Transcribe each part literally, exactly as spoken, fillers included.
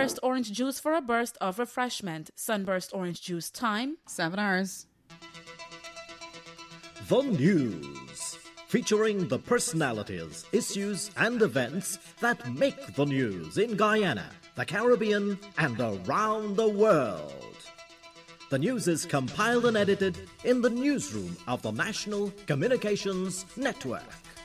Sunburst orange juice for a burst of refreshment. Sunburst orange juice time, seven hours. The News, featuring the personalities, issues and events that make the news in Guyana, the Caribbean and around the world. The news is compiled and edited in the newsroom of the National Communications Network.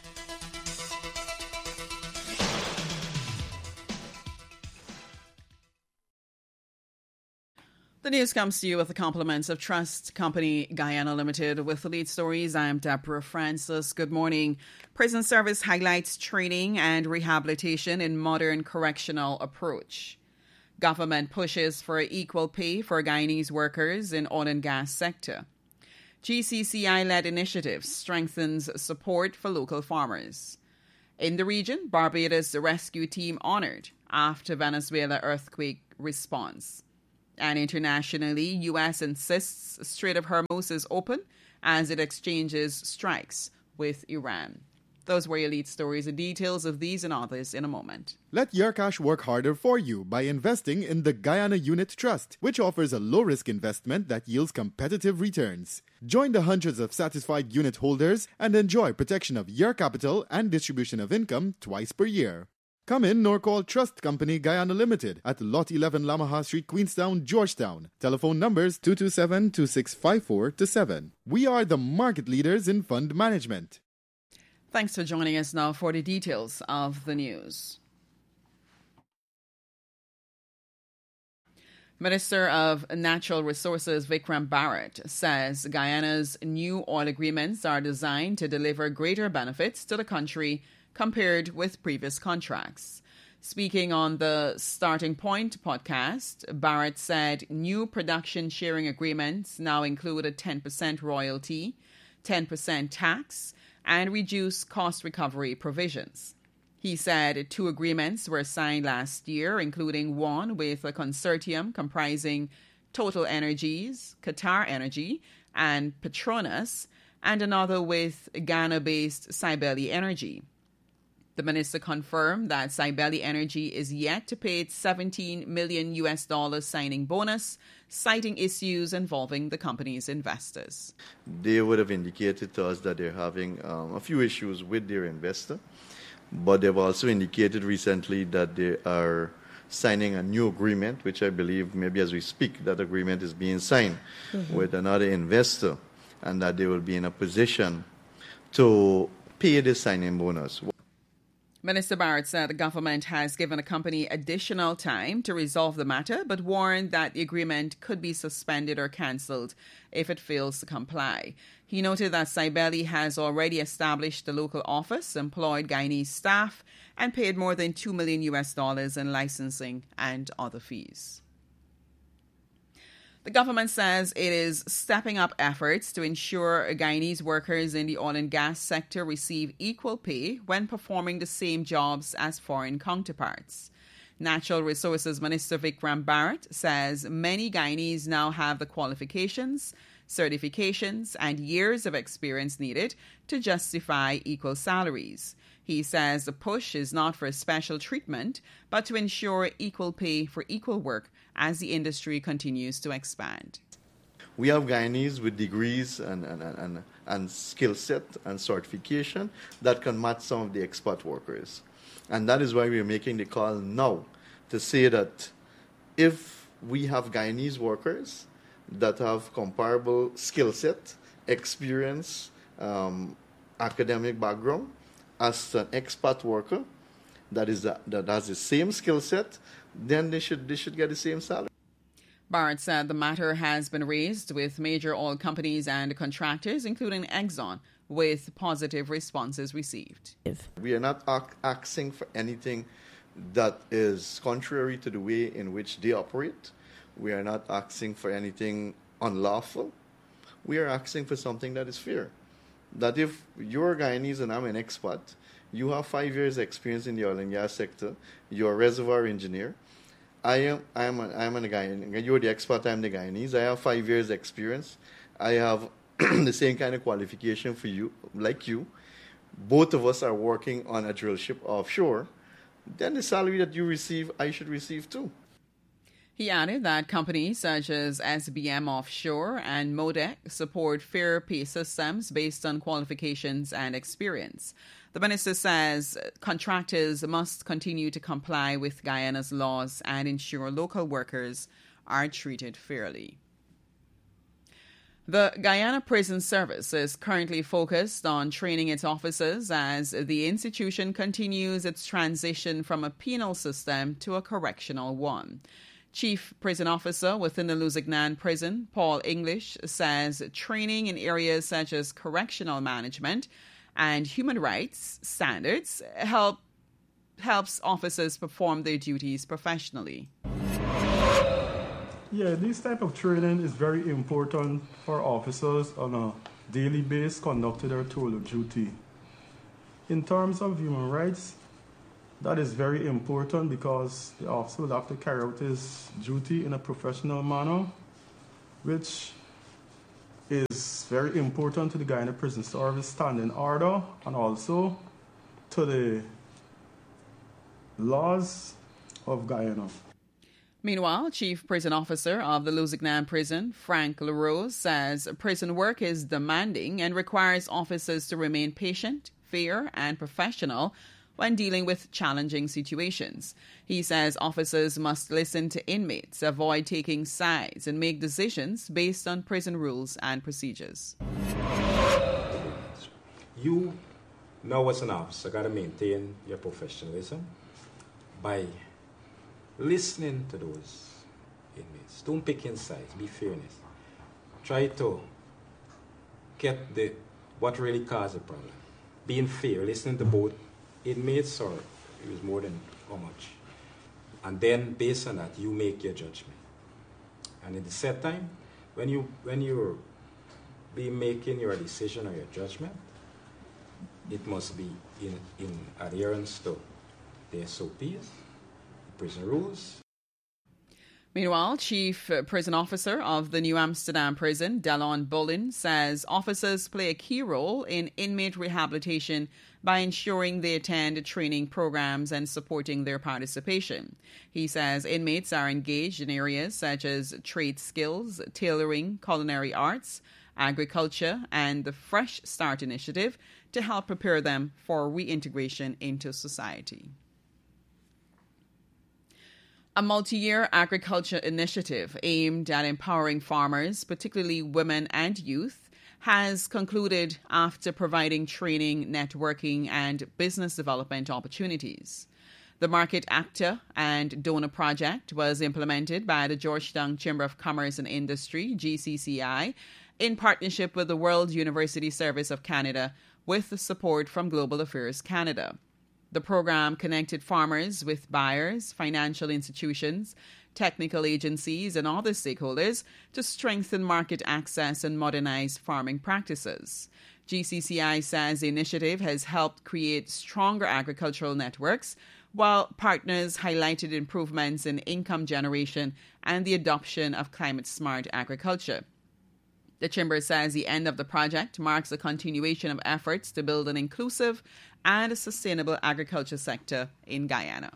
The news comes to you with the compliments of Trust Company Guyana Limited. With the lead stories, I am Deborah Francis. Good morning. Prison Service highlights training and rehabilitation in modern correctional approach. Government pushes for equal pay for Guyanese workers in oil and gas sector. G C C I-led initiative strengthens support for local farmers. In the region, Barbados rescue team honored after Venezuela earthquake response. And internationally, U S insists Strait of Hormuz is open as it exchanges strikes with Iran. Those were your lead stories and details of these and others in a moment. Let Yarcash work harder for you by investing in the Guyana Unit Trust, which offers a low-risk investment that yields competitive returns. Join the hundreds of satisfied unit holders and enjoy protection of your capital and distribution of income twice per year. Come in or call Trust Company Guyana Limited at Lot eleven Lamaha Street, Queenstown, Georgetown. Telephone numbers two two seven, two six five four to seven. We are the market leaders in fund management. Thanks for joining us now for the details of the news. Minister of Natural Resources Vikram Bharat says Guyana's new oil agreements are designed to deliver greater benefits to the country compared with previous contracts. Speaking on the Starting Point podcast, Bharat said new production sharing agreements now include a ten percent royalty, ten percent tax, and reduced cost recovery provisions. He said two agreements were signed last year, including one with a consortium comprising Total Energies, Qatar Energy, and Petronas, and another with Ghana-based Cybele Energy. The minister confirmed that Cybele Energy is yet to pay its seventeen million U S dollars signing bonus, citing issues involving the company's investors. They would have indicated to us that they're having um, a few issues with their investor, but they've also indicated recently that they are signing a new agreement, which I believe maybe as we speak, that agreement is being signed mm-hmm. with another investor, and that they will be in a position to pay the signing bonus. Minister Bharat said the government has given the company additional time to resolve the matter, but warned that the agreement could be suspended or cancelled if it fails to comply. He noted that Cybele has already established a local office, employed Guyanese staff, and paid more than two million U S dollars in licensing and other fees. The government says it is stepping up efforts to ensure Guyanese workers in the oil and gas sector receive equal pay when performing the same jobs as foreign counterparts. Natural Resources Minister Vikram Bharat says many Guyanese now have the qualifications, certifications, and years of experience needed to justify equal salaries. He says the push is not for special treatment, but to ensure equal pay for equal work as the industry continues to expand. We have Guyanese with degrees and, and, and, and skill set and certification that can match some of the expat workers. And that is why we are making the call now to say that if we have Guyanese workers that have comparable skill set, experience, um, academic background, as an expat worker that is a, that has the same skill set, then they should they should get the same salary. Bharat said the matter has been raised with major oil companies and contractors, including Exxon, with positive responses received. We are not ac- asking for anything that is contrary to the way in which they operate. We are not asking for anything unlawful. We are asking for something that is fair. That if you're Guyanese and I'm an expat, you have five years experience in the oil and gas sector, you're a reservoir engineer, I am I am a, I am a Guyanese, you're the expat, I'm the Guyanese, I have five years experience, I have the same kind of qualification for you, like you, both of us are working on a drill ship offshore, then the salary that you receive, I should receive too. He added that companies such as S B M Offshore and MODEC support fair pay systems based on qualifications and experience. The minister says contractors must continue to comply with Guyana's laws and ensure local workers are treated fairly. The Guyana Prison Service is currently focused on training its officers as the institution continues its transition from a penal system to a correctional one. Chief Prison Officer within the Luzignan Prison, Paul English, says training in areas such as correctional management and human rights standards help helps officers perform their duties professionally. Yeah, this type of training is very important for officers on a daily basis conducting their toll of duty. In terms of human rights, that is very important because the officer will have to carry out his duty in a professional manner, which is very important to the Guyana Prison Service standing order and also to the laws of Guyana. Meanwhile, Chief Prison Officer of the Luzignan Prison, Frank LaRose, says prison work is demanding and requires officers to remain patient, fair, and professional when dealing with challenging situations. He says officers must listen to inmates, avoid taking sides, and make decisions based on prison rules and procedures. You now as an officer got to maintain your professionalism by listening to those inmates. Don't pick in sides, be fairness. Try to get the what really caused the problem. Being fair, listening to both inmates, or it was more than how much. And then based on that, you make your judgment. And in the set time, when you when you're be making your decision or your judgment, it must be in, in adherence to the S O Ps, prison rules. Meanwhile, Chief Prison Officer of the New Amsterdam Prison, Delon Bolin, says officers play a key role in inmate rehabilitation by ensuring they attend training programs and supporting their participation. He says inmates are engaged in areas such as trade skills, tailoring, culinary arts, agriculture, and the Fresh Start initiative to help prepare them for reintegration into society. A multi-year agriculture initiative aimed at empowering farmers, particularly women and youth, has concluded after providing training, networking, and business development opportunities. The Market Actor and Donor Project was implemented by the Georgetown Chamber of Commerce and Industry, G C C I, in partnership with the World University Service of Canada, with the support from Global Affairs Canada. The program connected farmers with buyers, financial institutions, technical agencies, and other stakeholders to strengthen market access and modernize farming practices. G C C I says the initiative has helped create stronger agricultural networks, while partners highlighted improvements in income generation and the adoption of climate-smart agriculture. The Chamber says the end of the project marks a continuation of efforts to build an inclusive and sustainable agriculture sector in Guyana.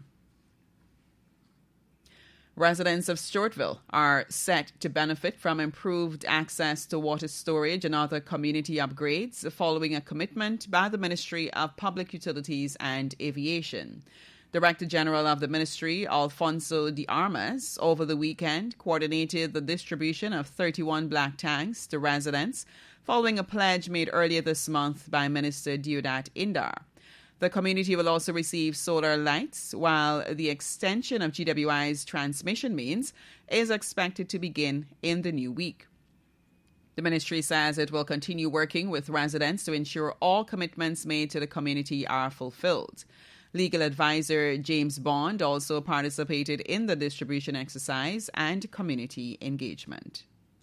Residents of Stewartville are set to benefit from improved access to water storage and other community upgrades following a commitment by the Ministry of Public Utilities and Aviation. Director General of the Ministry, Alfonso de Armas, over the weekend coordinated the distribution of thirty-one black tanks to residents following a pledge made earlier this month by Minister Deodat Indar. The community will also receive solar lights, while the extension of G W I's transmission mains is expected to begin in the new week. The ministry says it will continue working with residents to ensure all commitments made to the community are fulfilled. Legal advisor James Bond also participated in the distribution exercise and community engagement.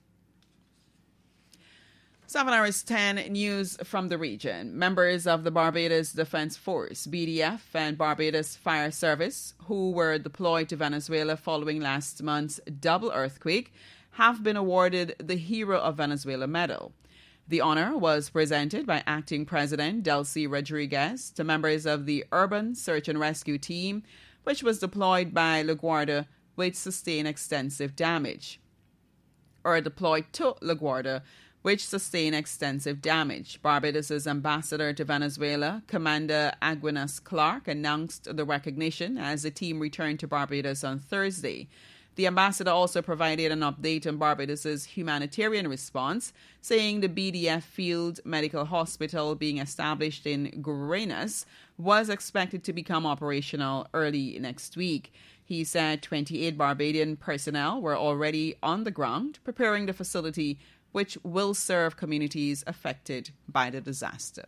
seven hours ten news from the region. Members of the Barbados Defense Force, B D F, and Barbados Fire Service, who were deployed to Venezuela following last month's double earthquake, have been awarded the Hero of Venezuela medal. The honor was presented by Acting President Delcy Rodriguez to members of the Urban Search and Rescue Team, which was deployed by LaGuardia which sustained extensive damage, or deployed to LaGuardia, which sustained extensive damage. Barbados' ambassador to Venezuela, Commander Aguinas Clark, announced the recognition as the team returned to Barbados on Thursday. The ambassador also provided an update on Barbados' humanitarian response, saying the B D F Field Medical Hospital being established in Guarenas was expected to become operational early next week. He said twenty-eight Barbadian personnel were already on the ground preparing the facility, which will serve communities affected by the disaster.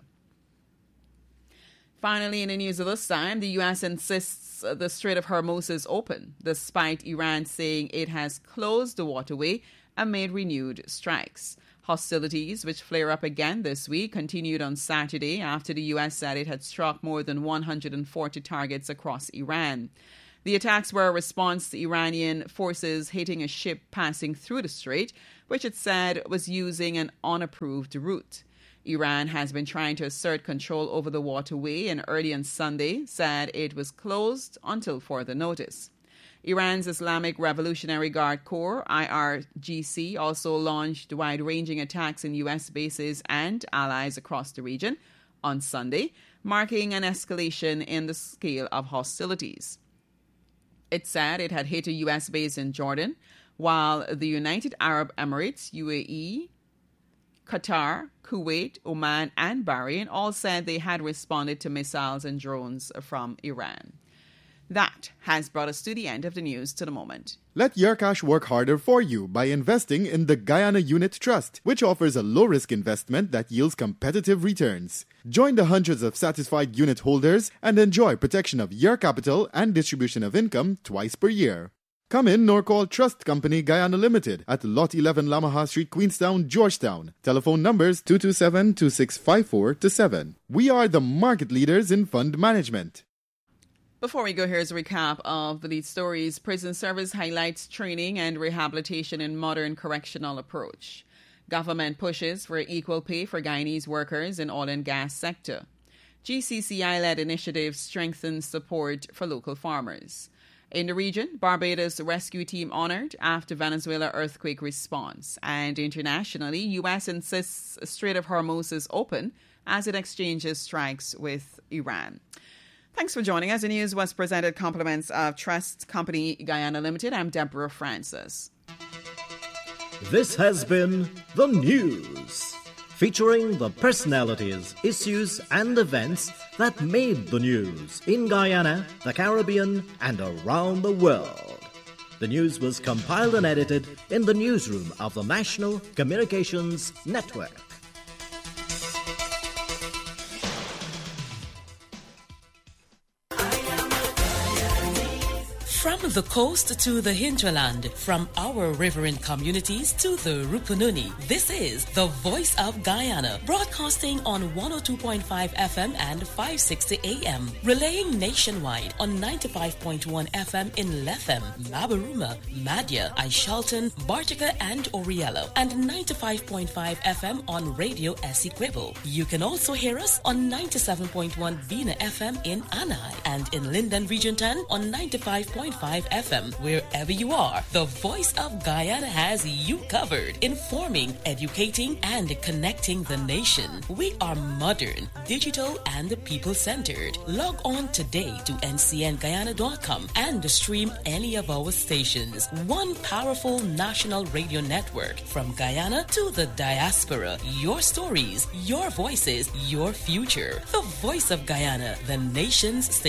Finally, in the news of this time, the U S insists the Strait of Hormuz is open, despite Iran saying it has closed the waterway amid renewed strikes. Hostilities, which flare up again this week, continued on Saturday after the U S said it had struck more than one hundred forty targets across Iran. The attacks were a response to Iranian forces hitting a ship passing through the strait, which it said was using an unapproved route. Iran has been trying to assert control over the waterway and early on Sunday said it was closed until further notice. Iran's Islamic Revolutionary Guard Corps, I R G C, also launched wide-ranging attacks in U S bases and allies across the region on Sunday, marking an escalation in the scale of hostilities. It said it had hit a U S base in Jordan, while the United Arab Emirates, U A E, Qatar, Kuwait, Oman, and Bahrain all said they had responded to missiles and drones from Iran. That has brought us to the end of the news to the moment. Let your cash work harder for you by investing in the Guyana Unit Trust, which offers a low-risk investment that yields competitive returns. Join the hundreds of satisfied unit holders and enjoy protection of your capital and distribution of income twice per year. Come in or call Trust Company Guyana Limited at Lot eleven Lamaha Street, Queenstown, Georgetown. Telephone numbers two two seven, two six five four to seven. We are the market leaders in fund management. Before we go, here's a recap of the lead stories. Prison Service highlights training and rehabilitation in modern correctional approach. Government pushes for equal pay for Guyanese workers in oil and gas sector. G C C I-led initiative strengthens support for local farmers. In the region, Barbados rescue team honored after Venezuela earthquake response. And internationally, U S insists Strait of Hormuz is open as it exchanges strikes with Iran. Thanks for joining us. The news was presented compliments of Trust Company Guyana Limited. I'm Deborah Francis. This has been The News, featuring the personalities, issues and events that made the news in Guyana, the Caribbean and around the world. The news was compiled and edited in the newsroom of the National Communications Network. From the coast to the hinterland, from our riverine communities to the Rupununi, this is the Voice of Guyana, broadcasting on one oh two point five F M and five sixty A M, relaying nationwide on ninety-five point one F M in Lethem, Mabaruma, Madya, Aishalton, Bartica and Oriello, and ninety-five point five F M on Radio Essequibo. You can also hear us on ninety-seven point one Vina F M in Anai and in Linden Region ten on ninety-five point five F M. Wherever you are, the Voice of Guyana has you covered, informing, educating, and connecting the nation. We are modern, digital, and people-centered. Log on today to N C N Guyana dot com and stream any of our stations. One powerful national radio network from Guyana to the diaspora. Your stories, your voices, your future. The Voice of Guyana, the nation's station.